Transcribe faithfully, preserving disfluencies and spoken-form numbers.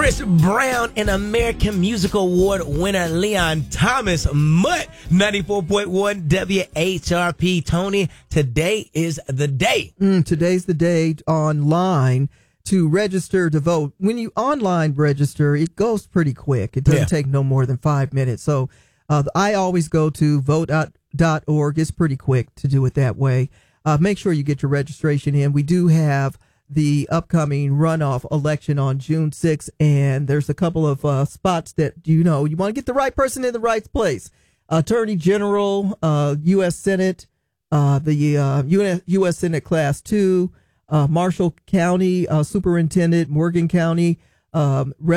Chris Brown and American Music Award winner Leon Thomas. Mutt, ninety-four point one W H R P. Tony, today is the day. Mm, today's the day online to register to vote. When you online register, it goes pretty quick. It doesn't Yeah. take no more than five minutes. So uh, I always go to vote dot org. It's pretty quick to do it that way. Uh, make sure you get your registration in. We do have the upcoming runoff election on June sixth, and there's a couple of uh, spots that, you know, you want to get the right person in the right place. Attorney General, uh, U S Senate, uh, the uh, U S Senate Class two, uh, Marshall County uh, Superintendent, Morgan County, um,